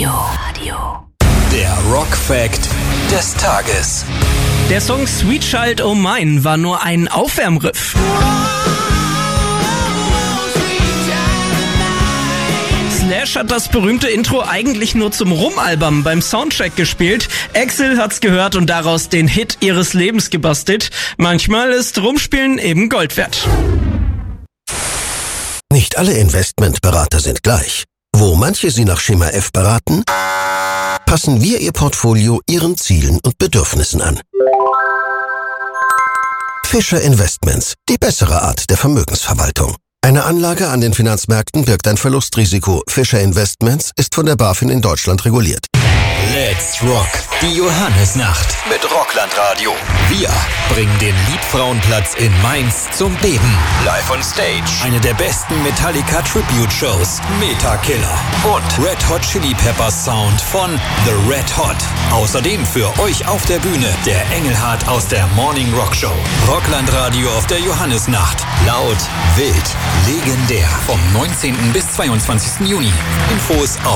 Der Rock Fact des Tages. Der Song Sweet Child O' Mine war nur ein Aufwärmriff. Slash hat das berühmte Intro eigentlich nur zum Rumalbum beim Soundcheck gespielt. Axl hat's gehört und daraus den Hit ihres Lebens gebastelt. Manchmal ist Rumspielen eben Gold wert. Nicht alle Investmentberater sind gleich. Wo manche Sie nach Schema F beraten, passen wir Ihr Portfolio Ihren Zielen und Bedürfnissen an. Fischer Investments, die bessere Art der Vermögensverwaltung. Eine Anlage an den Finanzmärkten birgt ein Verlustrisiko. Fischer Investments ist von der BaFin in Deutschland reguliert. Let's Rock, die Johannesnacht mit Rockland Radio. Wir bringen den Liebfrauenplatz in Mainz zum Beben. Live on Stage eine der besten Metallica Tribute Shows, Metakiller und Red Hot Chili Peppers Sound von The Red Hot. Außerdem für euch auf der Bühne der Engelhardt aus der Morning Rock Show. Rockland Radio auf der Johannesnacht. Laut, wild, legendär. Vom 19. bis 22. Juni. Infos auf